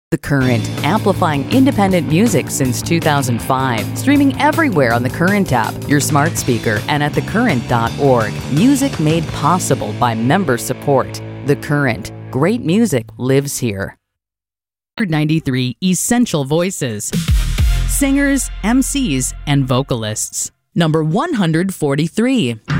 The Current, amplifying independent music since 2005. Streaming everywhere on the Current app, your smart speaker, and at thecurrent.org. Music made possible by member support. The Current. Great music lives here. 93 Essential Voices. Singers, MCs, and vocalists. Number 143.